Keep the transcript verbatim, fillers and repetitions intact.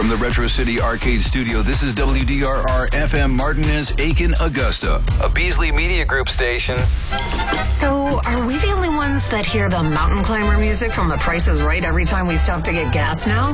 From the Retro City Arcade Studio, this is W D R R F M Martinez, Aiken, Augusta, a Beasley Media Group station. So, are we the only ones that hear the mountain climber music from The Price is Right every time we stop to get gas now?